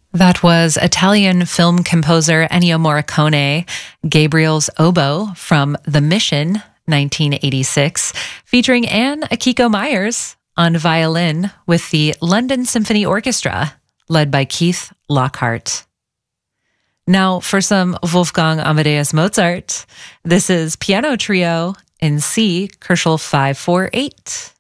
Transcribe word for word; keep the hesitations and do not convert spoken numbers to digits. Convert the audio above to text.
That was Italian film composer Ennio Morricone, Gabriel's Oboe from The Mission, nineteen eighty-six, featuring Anne Akiko Myers on violin with the London Symphony Orchestra, led by Keith Lockhart. Now for some Wolfgang Amadeus Mozart. This is Piano Trio in C, Koelschel five four eight.